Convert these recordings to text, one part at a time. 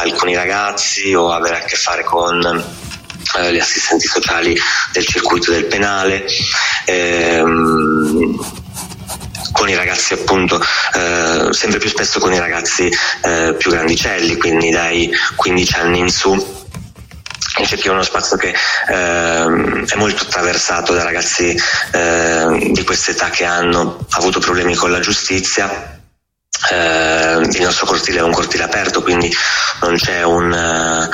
alcuni ragazzi o avere a che fare con gli assistenti sociali del circuito del penale, con i ragazzi appunto sempre più spesso con i ragazzi più grandicelli, quindi dai 15 anni in su. Invece che è uno spazio che è molto attraversato da ragazzi di quest'età che hanno avuto problemi con la giustizia. Il nostro cortile è un cortile aperto, quindi non c'è una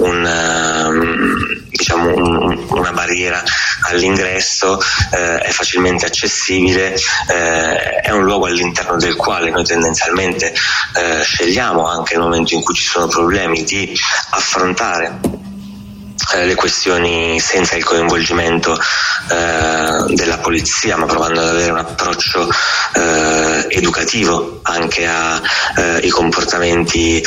barriera all'ingresso, è facilmente accessibile, è un luogo all'interno del quale noi tendenzialmente scegliamo, anche nel momento in cui ci sono problemi, di affrontare le questioni senza il coinvolgimento della polizia, ma provando ad avere un approccio educativo anche ai comportamenti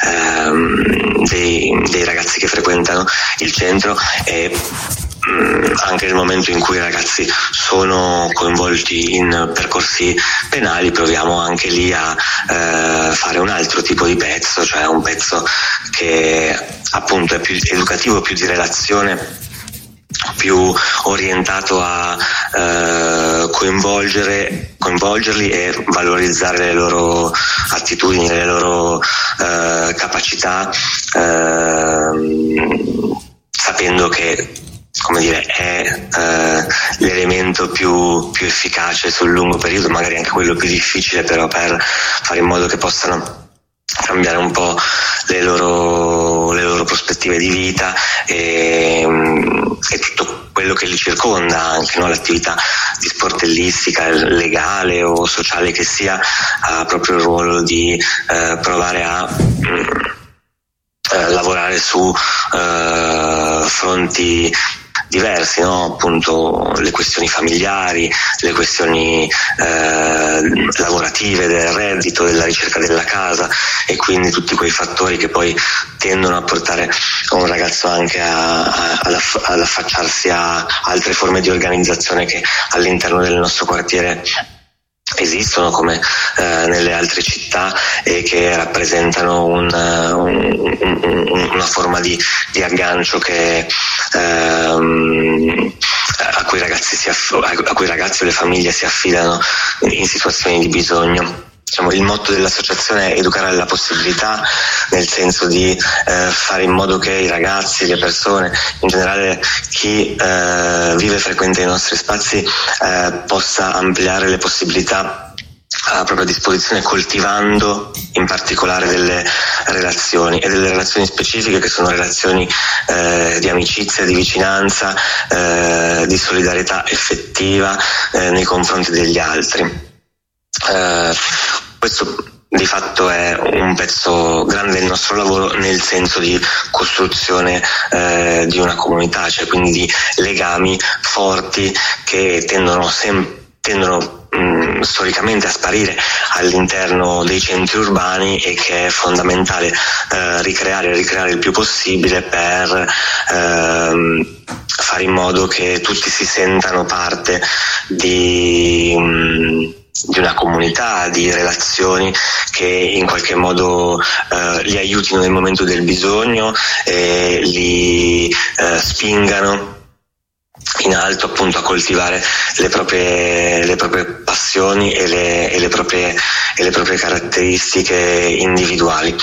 dei ragazzi che frequentano il centro, e anche nel momento in cui i ragazzi sono coinvolti in percorsi penali proviamo anche lì a fare un altro tipo di pezzo, cioè un pezzo che appunto è più educativo, più di relazione, più orientato a coinvolgerli e valorizzare le loro attitudini, le loro capacità, sapendo che, come dire, è l'elemento più efficace sul lungo periodo, magari anche quello più difficile, però per fare in modo che possano cambiare un po' le loro prospettive di vita e tutto quello che li circonda, anche no? L'attività di sportellistica, legale o sociale che sia, ha proprio il ruolo di provare a lavorare su fronti diversi, no? Appunto le questioni familiari, le questioni lavorative, del reddito, della ricerca della casa, e quindi tutti quei fattori che poi tendono a portare un ragazzo anche ad affacciarsi a altre forme di organizzazione che all'interno del nostro quartiere esistono, come nelle altre città, e che rappresentano una forma di aggancio che a cui i ragazzi o le famiglie si affidano in situazioni di bisogno. Diciamo, il motto dell'associazione è educare alla possibilità, nel senso di fare in modo che i ragazzi, le persone, in generale chi vive e frequenta i nostri spazi possa ampliare le possibilità a propria disposizione, coltivando in particolare delle relazioni, e delle relazioni specifiche che sono relazioni di amicizia, di vicinanza, di solidarietà effettiva nei confronti degli altri. Questo di fatto è un pezzo grande del nostro lavoro, nel senso di costruzione di una comunità, cioè quindi di legami forti che tendono storicamente a sparire all'interno dei centri urbani, e che è fondamentale ricreare il più possibile per fare in modo che tutti si sentano parte di una comunità, di relazioni che in qualche modo li aiutino nel momento del bisogno e li spingano in alto, appunto, a coltivare le proprie passioni e le proprie caratteristiche individuali.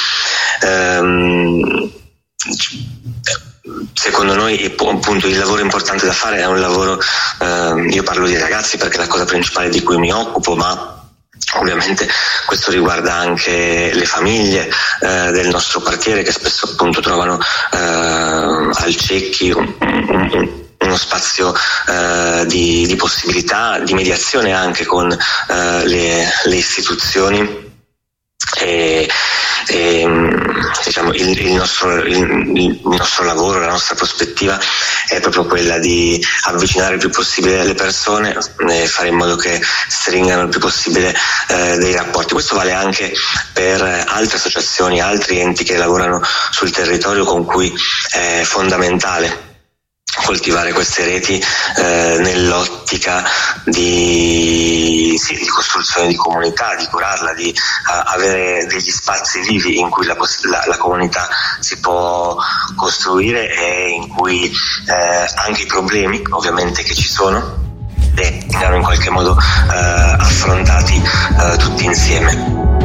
Secondo noi, appunto, il lavoro importante da fare è un lavoro, io parlo di ragazzi perché è la cosa principale di cui mi occupo, ma ovviamente questo riguarda anche le famiglie del nostro quartiere, che spesso appunto trovano al Cecchi uno spazio di possibilità, di mediazione anche con le istituzioni, e diciamo il nostro lavoro, la nostra prospettiva è proprio quella di avvicinare il più possibile le persone e fare in modo che stringano il più possibile dei rapporti. Questo vale anche per altre associazioni, altri enti che lavorano sul territorio, con cui è fondamentale coltivare queste reti nell'ottica di costruzione di comunità, di curarla, di avere degli spazi vivi in cui la comunità si può costruire e in cui anche i problemi ovviamente che ci sono vengano in qualche modo affrontati tutti insieme.